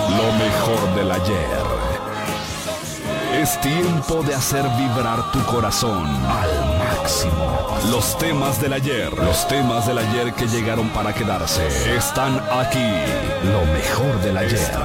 Lo mejor del ayer. Es tiempo de hacer vibrar tu corazón al máximo. Los temas del ayer que llegaron para quedarse, están aquí. Lo mejor del ayer.